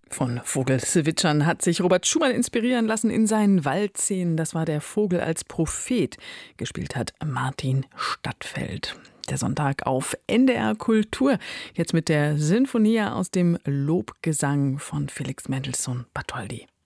Von Vogelzwitschern hat sich Robert Schumann inspirieren lassen in seinen Waldszenen. Das war der Vogel als Prophet. Gespielt hat Martin Stadtfeld. Der Sonntag auf NDR Kultur. Jetzt mit der Sinfonia aus dem Lobgesang von Felix Mendelssohn Bartholdy.